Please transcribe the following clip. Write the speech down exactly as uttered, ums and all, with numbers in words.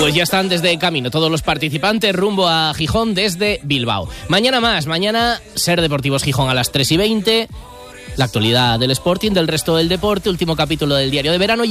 Pues ya están desde camino todos los participantes rumbo a Gijón desde Bilbao. Mañana más, mañana Ser Deportivos Gijón a las tres y veinte. La actualidad del Sporting, del resto del deporte, último capítulo del Diario de Verano.